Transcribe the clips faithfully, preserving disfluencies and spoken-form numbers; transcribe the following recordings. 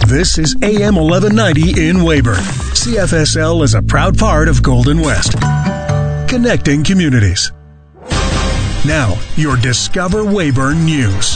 This is A M eleven ninety in Weyburn. C F S L is a proud part of Golden West. Connecting communities. Now, your Discover Weyburn News.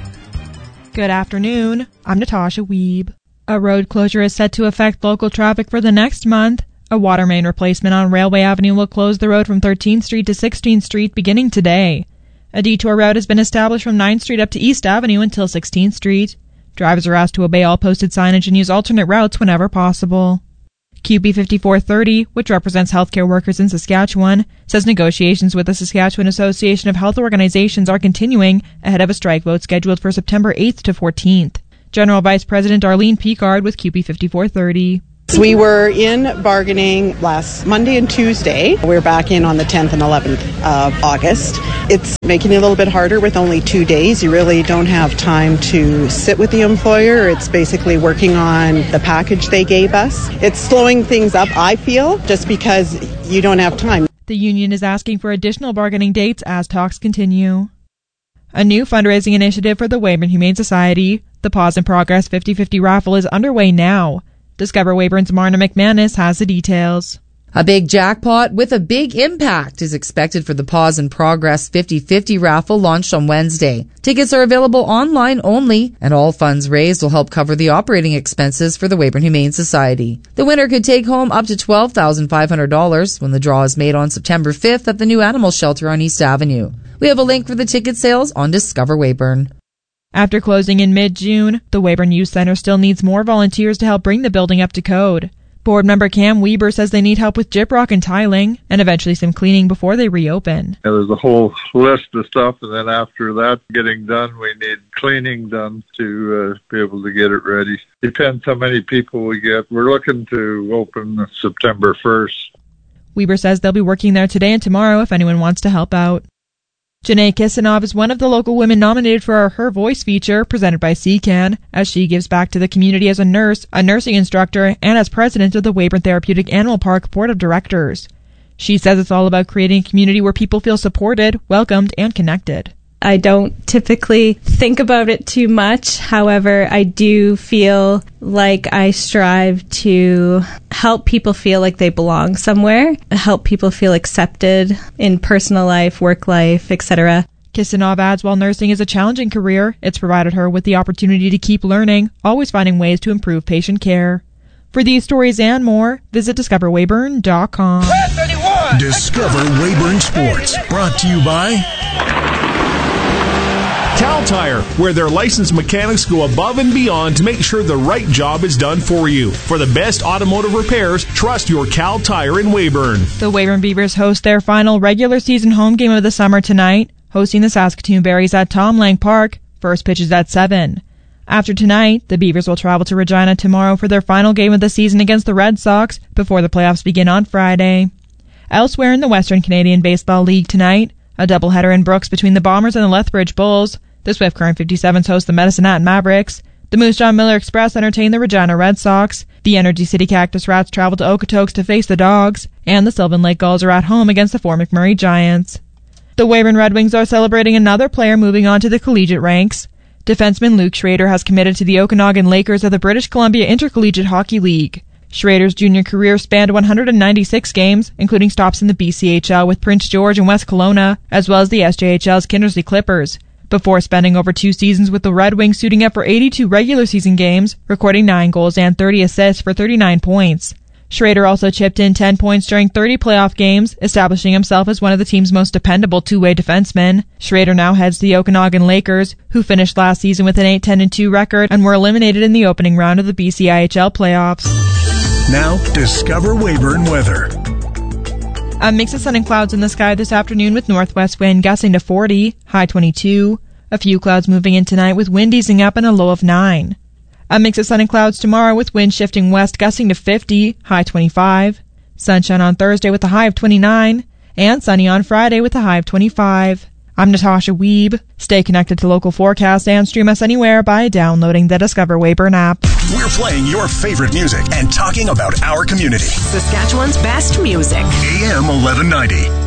Good afternoon. I'm Natasha Wiebe. A road closure is set to affect local traffic for the next month. A water main replacement on Railway Avenue will close the road from thirteenth Street to sixteenth Street beginning today. A detour route has been established from ninth Street up to East Avenue until sixteenth Street. Drivers are asked to obey all posted signage and use alternate routes whenever possible. Q B fifty-four thirty, which represents healthcare workers in Saskatchewan, says negotiations with the Saskatchewan Association of Health Organizations are continuing ahead of a strike vote scheduled for September eighth to fourteenth. General Vice President Arlene Picard with Q B fifty-four thirty. We were in bargaining last Monday and Tuesday. We're back in on the tenth and eleventh of August. It's making it a little bit harder with only two days. You really don't have time to sit with the employer. It's basically working on the package they gave us. It's slowing things up, I feel, just because you don't have time. The union is asking for additional bargaining dates as talks continue. A new fundraising initiative for the Weyburn Humane Society, the Paws in Progress fifty-fifty raffle, is underway now. Discover Weyburn's Marna McManus has the details. A big jackpot with a big impact is expected for the Paws in Progress fifty-fifty raffle launched on Wednesday. Tickets are available online only, and all funds raised will help cover the operating expenses for the Weyburn Humane Society. The winner could take home up to twelve thousand five hundred dollars when the draw is made on September fifth at the new animal shelter on East Avenue. We have a link for the ticket sales on Discover Weyburn. After closing in mid-June, the Weyburn Youth Centre still needs more volunteers to help bring the building up to code. Board member Cam Weber says they need help with gyprock and tiling, and eventually some cleaning before they reopen. Yeah, there's a whole list of stuff, and then after that getting done, we need cleaning done to uh, be able to get it ready. Depends how many people we get. We're looking to open September first. Weber says they'll be working there today and tomorrow if anyone wants to help out. Janae Kisanov is one of the local women nominated for our Her Voice feature presented by C C A N, as she gives back to the community as a nurse, a nursing instructor, and as president of the Weyburn Therapeutic Animal Park Board of Directors. She says it's all about creating a community where people feel supported, welcomed, and connected. I don't typically think about it too much. However, I do feel like I strive to help people feel like they belong somewhere, help people feel accepted in personal life, work life, et cetera. Kisanov adds while nursing is a challenging career, it's provided her with the opportunity to keep learning, always finding ways to improve patient care. For these stories and more, visit discover weyburn dot com. Discover Weyburn Sports, brought to you by Cal Tire, where their licensed mechanics go above and beyond to make sure the right job is done for you. For the best automotive repairs, trust your Cal Tire in Weyburn. The Weyburn Beavers host their final regular season home game of the summer tonight, hosting the Saskatoon Berries at Tom Lang Park. First pitch is at seven. After tonight, the Beavers will travel to Regina tomorrow for their final game of the season against the Red Sox before the playoffs begin on Friday. Elsewhere in the Western Canadian Baseball League tonight, a doubleheader in Brooks between the Bombers and the Lethbridge Bulls. The Swift Current fifty-sevens host the Medicine Hat Mavericks. The Moose Jaw Miller Express entertain the Regina Red Sox. The Energy City Cactus Rats travel to Okotoks to face the Dogs. And the Sylvan Lake Gulls are at home against the Fort McMurray Giants. The Weyburn Red Wings are celebrating another player moving on to the collegiate ranks. Defenseman Luke Schrader has committed to the Okanagan Lakers of the British Columbia Intercollegiate Hockey League. Schrader's junior career spanned one hundred ninety-six games, including stops in the B C H L with Prince George and West Kelowna, as well as the S J H L's Kindersley Clippers, before spending over two seasons with the Red Wings, suiting up for eighty-two regular season games, recording nine goals and thirty assists for thirty-nine points. Schrader also chipped in ten points during thirty playoff games, establishing himself as one of the team's most dependable two-way defensemen. Schrader now heads the Okanagan Lakers, who finished last season with an eight ten two record and were eliminated in the opening round of the B C I H L playoffs. Now, Discover Weyburn weather. A mix of sun and clouds in the sky this afternoon with northwest wind gusting to forty, high twenty-two. A few clouds moving in tonight with wind easing up and a low of nine. A mix of sun and clouds tomorrow with wind shifting west gusting to fifty, high twenty-five. Sunshine on Thursday with a high of twenty-nine. And sunny on Friday with a high of twenty-five. I'm Natasha Wiebe. Stay connected to local forecasts and stream us anywhere by downloading the Discover Weyburn app. We're playing your favorite music and talking about our community. Saskatchewan's best music. A M eleven ninety.